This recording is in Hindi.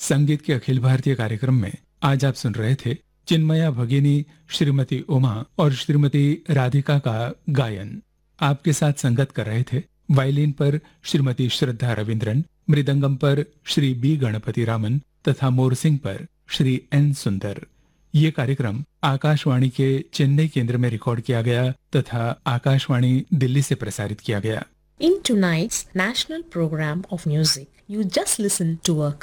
संगीत के अखिल भारतीय कार्यक्रम में आज आप सुन रहे थे चिन्मया भगिनी, श्रीमती उमा और श्रीमती राधिका का गायन। आपके साथ संगत कर रहे थे वायलिन पर श्रीमती श्रद्धा रविंद्रन, मृदंगम पर श्री बी गणपति रामन तथा मोरसिंग पर श्री एन सुंदर। ये कार्यक्रम आकाशवाणी के चेन्नई केंद्र में रिकॉर्ड किया गया तथा आकाशवाणी दिल्ली से प्रसारित किया गया। In tonight's national program of music, you just listened to a